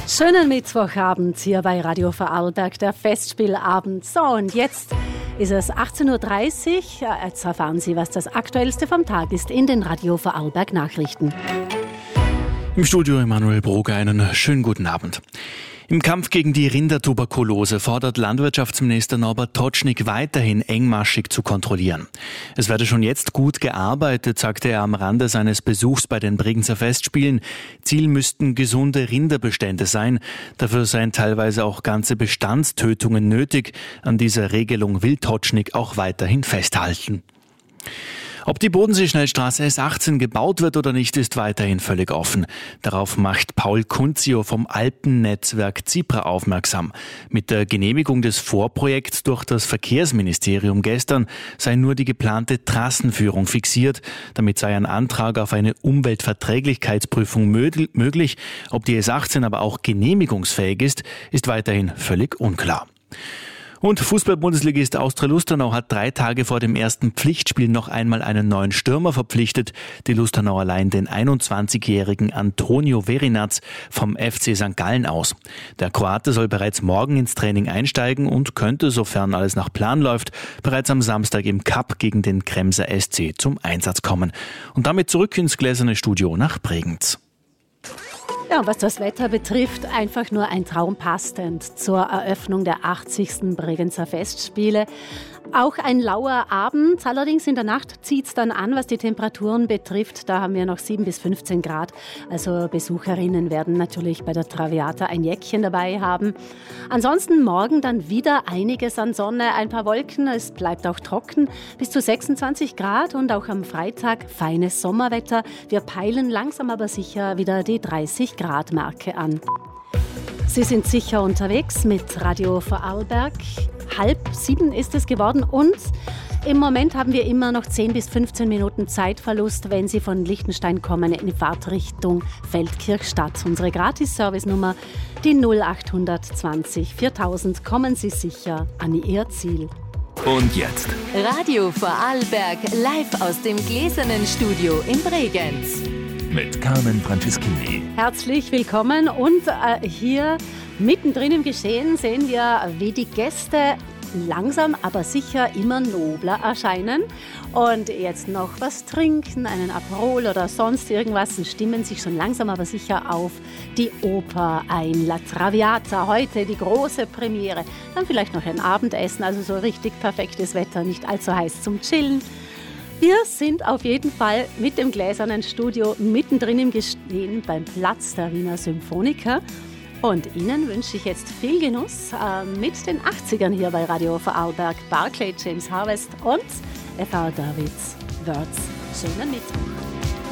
Schönen Mittwochabend hier bei Radio Vorarlberg, der Festspielabend. So, und jetzt ist es 18.30 Uhr. Jetzt erfahren Sie, was das Aktuellste vom Tag ist in den Radio Vorarlberg Nachrichten. Im Studio Emanuel Broger, einen schönen guten Abend. Im Kampf gegen die Rindertuberkulose fordert Landwirtschaftsminister Norbert Totschnig weiterhin engmaschig zu kontrollieren. Es werde schon jetzt gut gearbeitet, sagte er am Rande seines Besuchs bei den Bregenzer Festspielen. Ziel müssten gesunde Rinderbestände sein. Dafür seien teilweise auch ganze Bestandstötungen nötig. An dieser Regelung will Totschnig auch weiterhin festhalten. Ob die Bodensee-Schnellstraße S18 gebaut wird oder nicht, ist weiterhin völlig offen. Darauf macht Paul Kunzio vom Alpennetzwerk ZIPRA aufmerksam. Mit der Genehmigung des Vorprojekts durch das Verkehrsministerium gestern sei nur die geplante Trassenführung fixiert. Damit sei ein Antrag auf eine Umweltverträglichkeitsprüfung möglich. Ob die S18 aber auch genehmigungsfähig ist weiterhin völlig unklar. Und Fußball-Bundesligist Austria Lustenau hat 3 Tage vor dem ersten Pflichtspiel noch einmal einen neuen Stürmer verpflichtet. Die Lustenauer leihen den 21-jährigen Antonio Verinaz vom FC St. Gallen aus. Der Kroate soll bereits morgen ins Training einsteigen und könnte, sofern alles nach Plan läuft, bereits am Samstag im Cup gegen den Kremser SC zum Einsatz kommen. Und damit zurück ins gläserne Studio nach Bregenz. Ja, was das Wetter betrifft, einfach nur ein Traum passend zur Eröffnung der 80. Bregenzer Festspiele. Auch ein lauer Abend, allerdings in der Nacht zieht es dann an, was die Temperaturen betrifft. Da haben wir noch 7 bis 15 Grad. Also Besucherinnen werden natürlich bei der Traviata ein Jäckchen dabei haben. Ansonsten morgen dann wieder einiges an Sonne, ein paar Wolken. Es bleibt auch trocken, bis zu 26 Grad und auch am Freitag feines Sommerwetter. Wir peilen langsam aber sicher wieder die 30 Grad Marke an. Sie sind sicher unterwegs mit Radio Vorarlberg. 6:30 ist es geworden und im Moment haben wir immer noch 10 bis 15 Minuten Zeitverlust, wenn Sie von Liechtenstein kommen in die Fahrtrichtung Feldkirchstadt. Unsere Gratis-Service-Nummer, die 0820 4000. Kommen Sie sicher an Ihr Ziel. Und jetzt Radio Vorarlberg live aus dem gläsernen Studio in Bregenz. mit Carmen Franceschini. Herzlich willkommen und hier mittendrin im Geschehen sehen wir, wie die Gäste langsam, aber sicher immer nobler erscheinen und jetzt noch was trinken, einen Aperol oder sonst irgendwas und stimmen sich schon langsam, aber sicher auf die Oper ein. La Traviata, heute die große Premiere. Dann vielleicht noch ein Abendessen, also so richtig perfektes Wetter, nicht allzu heiß zum Chillen. Wir sind auf jeden Fall mit dem gläsernen Studio mittendrin im Geschehen beim Platz der Wiener Symphoniker. Und Ihnen wünsche ich jetzt viel Genuss mit den 80ern hier bei Radio Vorarlberg. Barclay, James Harvest und F.R. Davids Words. Schönen Mittwoch.